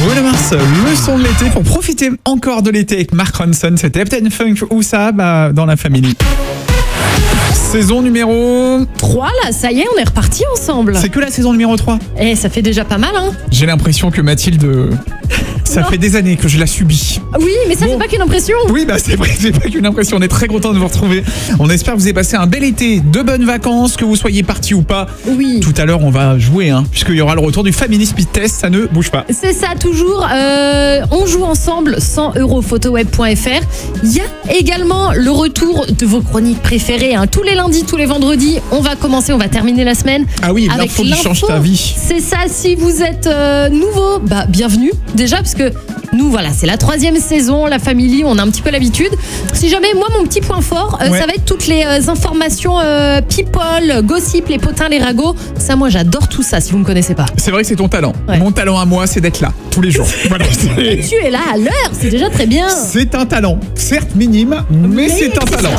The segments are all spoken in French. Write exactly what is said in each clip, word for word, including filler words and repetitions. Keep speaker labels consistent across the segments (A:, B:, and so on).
A: Bruno Mars, le son de l'été pour profiter encore de l'été avec Mark Ronson. C'était Captain Funk ou ça bah, dans la famille. Saison numéro
B: trois là, ça y est, on est reparti ensemble.
A: C'est que la saison numéro trois.
B: Eh, ça fait déjà pas mal, hein.
A: J'ai l'impression que Mathilde, ça non. fait des années que je la subis.
B: Oui, mais ça bon. fait pas qu'une impression.
A: Oui, bah c'est vrai, c'est pas qu'une impression. On est très content de vous retrouver. On espère que vous avez passé un bel été, de bonnes vacances, que vous soyez partis ou pas.
B: Oui.
A: Tout à l'heure, on va jouer, hein, puisqu'il y aura le retour du Family Speed Test. Ça ne bouge pas.
B: C'est ça, toujours. Euh, on joue ensemble, cent euros photoweb point f r. Il y a également le retour de vos chroniques préférées, hein, tous les lundis, tous les vendredis. On va commencer, on va terminer la semaine.
A: Ah oui, avec l'info qui change ta vie.
B: C'est ça, si vous êtes euh, nouveau, bah bienvenue déjà, parce que nous, voilà, c'est la troisième saison, la Family, on a un petit peu l'habitude. Si jamais, moi, mon petit point fort, euh, ouais. ça va être toutes les euh, informations euh, people, gossip, les potins, les ragots. Ça, moi, j'adore tout ça, si vous me connaissez pas.
A: C'est vrai que c'est ton talent. Ouais. Mon talent à moi, c'est d'être là, tous les jours. Voilà.
B: Et tu es là à l'heure, c'est déjà très bien.
A: C'est un talent, certes minime, mais, mais c'est un talent.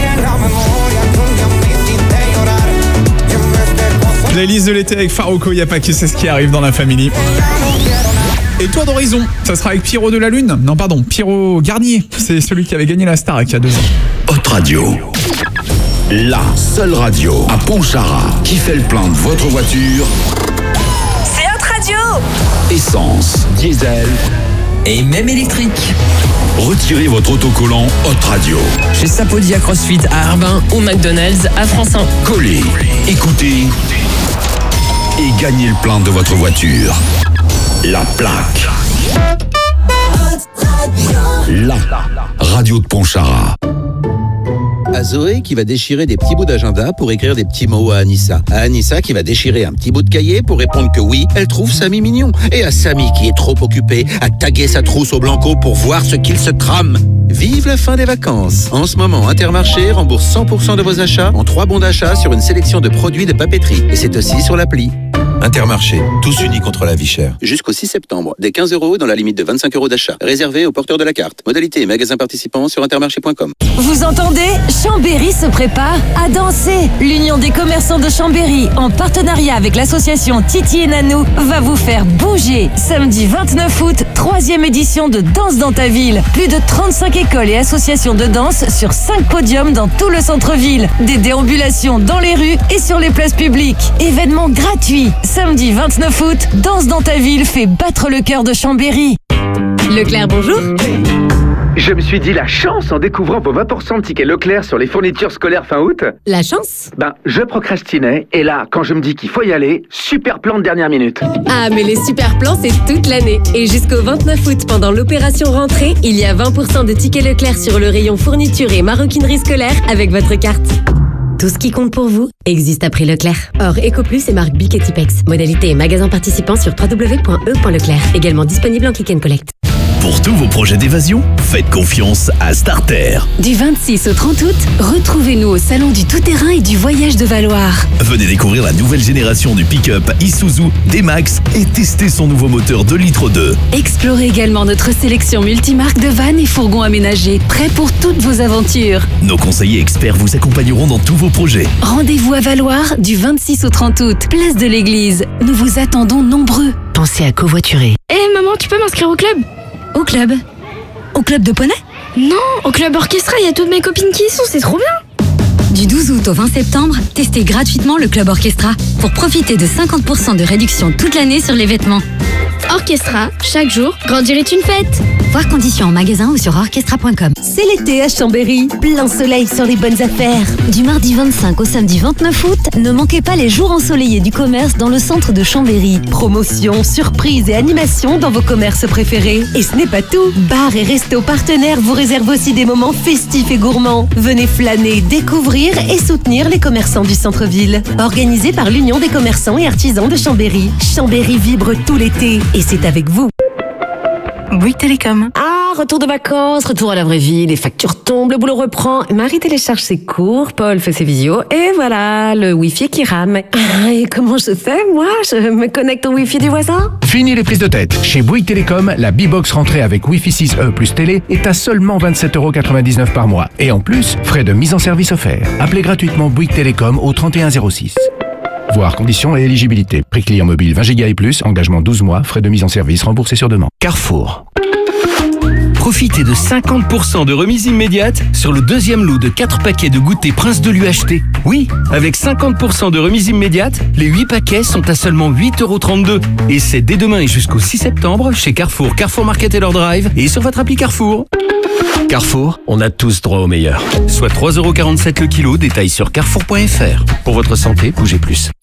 A: Playlist de l'été avec Farouko, y'a pas que c'est ce qui arrive dans la Family. Et toi d'Horizon, ça sera avec Pierrot de la Lune. Non pardon, Pierrot Garnier, c'est celui qui avait gagné la Star il y a deux ans.
C: Hot Radio, la seule radio à Pontcharra qui fait le plein de votre voiture.
D: C'est Hot Radio.
C: Essence, diesel
D: et même électrique.
C: Retirez votre autocollant Hot Radio
D: chez Sapodi à CrossFit à Arbin ou McDonald's à Francin.
C: Collez, écoutez et gagnez le plein de votre voiture. La plaque. La radio de Pontcharra.
E: À Zoé qui va déchirer des petits bouts d'agenda pour écrire des petits mots à Anissa. À Anissa qui va déchirer un petit bout de cahier pour répondre que oui, elle trouve Samy mignon. Et à Samy qui est trop occupé à taguer sa trousse au blanco pour voir ce qu'il se trame. Vive la fin des vacances. En ce moment, Intermarché rembourse cent pour cent de vos achats en trois bons d'achat sur une sélection de produits de papeterie. Et c'est aussi sur l'appli.
F: Intermarché, tous unis contre la vie chère.
E: Jusqu'au six septembre, des quinze euros dans la limite de vingt-cinq euros d'achat. Réservé aux porteurs de la carte. Modalité et magasins participants sur intermarché point com.
G: Vous entendez ? Chambéry se prépare à danser. L'Union des commerçants de Chambéry, en partenariat avec l'association Titi et Nanou, va vous faire bouger. Samedi vingt-neuf août, troisième édition de Danse dans ta ville. Plus de trente-cinq écoles et associations de danse sur cinq podiums dans tout le centre-ville. Des déambulations dans les rues et sur les places publiques. Événement gratuit. Samedi vingt-neuf août, Danse dans ta ville fait battre le cœur de Chambéry.
H: Leclerc, bonjour.
I: Je me suis dit la chance en découvrant vos vingt pour cent de tickets Leclerc sur les fournitures scolaires fin août.
H: La chance ?
I: Ben, je procrastinais et là, quand je me dis qu'il faut y aller, super plan de dernière minute.
H: Ah, mais les super plans, c'est toute l'année. Et jusqu'au vingt-neuf août, pendant l'opération rentrée, il y a vingt pour cent de tickets Leclerc sur le rayon fourniture et maroquinerie scolaire avec votre carte. Tout ce qui compte pour vous existe à prix Leclerc. Or, EcoPlus et marque Bic et Tipex. Modalité et magasin participant sur w w w point e point leclerc. Également disponible en click and collect.
C: Pour tous vos projets d'évasion, faites confiance à Starter.
G: Du vingt-six au trente août, retrouvez-nous au Salon du Tout-Terrain et du Voyage de Valoir.
C: Venez découvrir la nouvelle génération du pick-up Isuzu D-Max et tester son nouveau moteur deux litres deux.
G: Explorez également notre sélection multimarque de vannes et fourgons aménagés, prêts pour toutes vos aventures.
C: Nos conseillers experts vous accompagneront dans tous vos projets.
G: Rendez-vous à Valoir du vingt-six au trente août, place de l'Église. Nous vous attendons nombreux. Pensez à covoiturer.
J: Hé hey, maman, tu peux m'inscrire au club ?
G: Au club ? Au club de poney ?
J: Non, au club orchestra, il y a toutes mes copines qui y sont, c'est trop bien.
G: Du douze août au vingt septembre, testez gratuitement le club orchestra pour profiter de cinquante pour cent de réduction toute l'année sur les vêtements.
J: Orchestra, chaque jour, grandir est une fête.
G: Voir conditions en magasin ou sur orchestra point com.
K: C'est l'été à Chambéry, plein soleil sur les bonnes affaires.
G: Du mardi vingt-cinq au samedi vingt-neuf août, ne manquez pas les jours ensoleillés du commerce dans le centre de Chambéry.
K: Promotions, surprises et animations dans vos commerces préférés. Et ce n'est pas tout, bars et restos partenaires vous réservent aussi des moments festifs et gourmands. Venez flâner, découvrir et soutenir les commerçants du centre-ville. Organisé par l'Union des commerçants et artisans de Chambéry. Chambéry vibre tout l'été et c'est avec vous.
L: Bouygues Télécom.
M: Ah, retour de vacances, retour à la vraie vie, les factures tombent, le boulot reprend. Marie télécharge ses cours, Paul fait ses visios, et voilà, le Wi-Fi qui rame. Ah, et comment je fais, moi? Je me connecte au Wi-Fi du voisin?
N: Fini les prises de tête. Chez Bouygues Télécom, la B-Box rentrée avec Wi-Fi six E plus télé est à seulement vingt-sept euros quatre-vingt-dix-neuf par mois. Et en plus, frais de mise en service offerts. Appelez gratuitement Bouygues Télécom au trente et un zéro six. Voir conditions et éligibilité. Prix client mobile vingt giga et plus, engagement douze mois, frais de mise en service remboursés sur demande.
O: Carrefour. Profitez de cinquante pour cent de remise immédiate sur le deuxième lot de quatre paquets de goûter Prince de l'U H T. Oui, avec cinquante pour cent de remise immédiate, les huit paquets sont à seulement huit euros trente-deux. Et c'est dès demain et jusqu'au six septembre chez Carrefour, Carrefour Market et leur drive et sur votre appli Carrefour. Carrefour, on a tous droit au meilleur. Soit trois euros quarante-sept le kilo, détail sur carrefour point f r. Pour votre santé, bougez plus.